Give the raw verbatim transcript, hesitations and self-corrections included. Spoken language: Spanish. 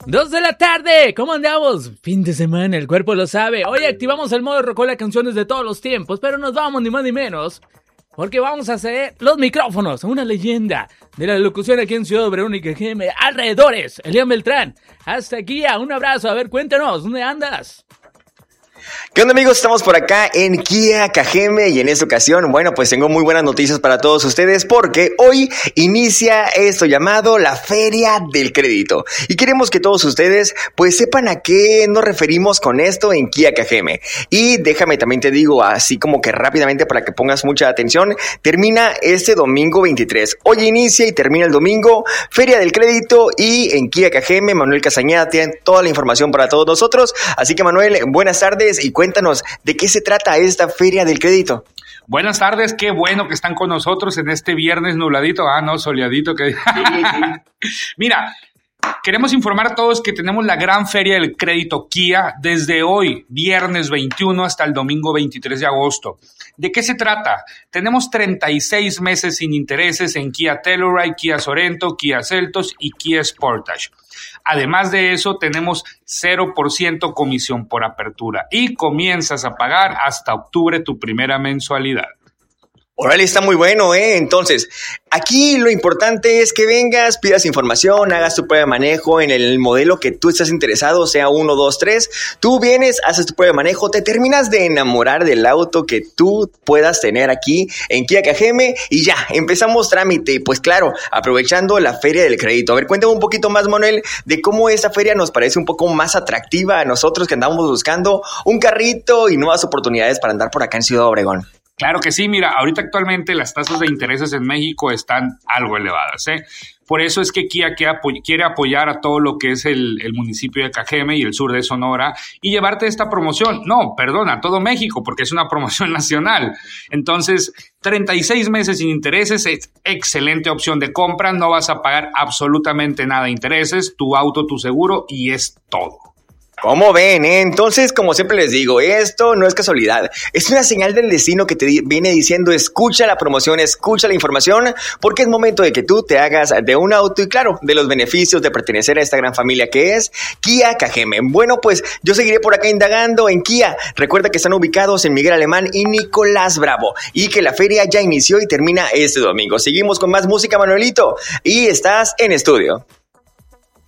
Dos de la tarde, ¿cómo andamos? Fin de semana, el cuerpo lo sabe. Hoy activamos el modo Rocola Canciones de todos los tiempos, pero nos vamos ni más ni menos, porque vamos a hacer los micrófonos a una leyenda de la locución aquí en Ciudad Obregón y K G M, alrededores, Elian Beltrán. Hasta aquí, un abrazo, a ver, cuéntanos, ¿dónde andas? ¿Qué onda, amigos? Estamos por acá en Kia K G M y en esta ocasión, bueno, pues tengo muy buenas noticias para todos ustedes porque hoy inicia esto llamado la Feria del Crédito y queremos que todos ustedes pues sepan a qué nos referimos con esto en Kia K G M. Y déjame también te digo así como que rápidamente para que pongas mucha atención, termina este domingo veintitrés. Hoy inicia y termina el domingo Feria del Crédito y en Kia K G M, Manuel Castañeda tiene toda la información para todos nosotros. Así que Manuel, buenas tardes y cuéntanos, ¿de qué se trata esta Feria del Crédito? Buenas tardes, qué bueno que están con nosotros en este viernes nubladito, ah, no, soleadito. Que... Mira, queremos informar a todos que tenemos la gran Feria del Crédito Kia desde hoy, viernes veintiuno, hasta el domingo veintitrés de agosto. ¿De qué se trata? Tenemos treinta y seis meses sin intereses en Kia Telluride, Kia Sorento, Kia Seltos y Kia Sportage. Además de eso, tenemos cero por ciento comisión por apertura y comienzas a pagar hasta octubre tu primera mensualidad. Órale, está muy bueno, ¿eh? Entonces, aquí lo importante es que vengas, pidas información, hagas tu prueba de manejo en el modelo que tú estás interesado, sea uno, dos, tres. Tú vienes, haces tu prueba de manejo, te terminas de enamorar del auto que tú puedas tener aquí en Kia K G M y ya, empezamos trámite. Pues claro, aprovechando la Feria del Crédito. A ver, cuéntame un poquito más, Manuel, de cómo esta feria nos parece un poco más atractiva a nosotros que andamos buscando un carrito y nuevas oportunidades para andar por acá en Ciudad Obregón. Claro que sí, mira, ahorita actualmente las tasas de intereses en México están algo elevadas, ¿eh? Por eso es que Kia quiere apoyar a todo lo que es el, el municipio de K G M y el sur de Sonora y llevarte esta promoción. No, perdón, a todo México, porque es una promoción nacional. Entonces, treinta y seis meses sin intereses es excelente opción de compra. No vas a pagar absolutamente nada de intereses, tu auto, tu seguro y es todo. ¿Cómo ven? Eh? Entonces, como siempre les digo, esto no es casualidad. Es una señal del destino que te di- viene diciendo, escucha la promoción, escucha la información, porque es momento de que tú te hagas de un auto y claro, de los beneficios de pertenecer a esta gran familia que es Kia K G M. Bueno, pues yo seguiré por acá indagando en Kia. Recuerda que están ubicados en Miguel Alemán y Nicolás Bravo y que la feria ya inició y termina este domingo. Seguimos con más música, Manuelito, y estás en estudio.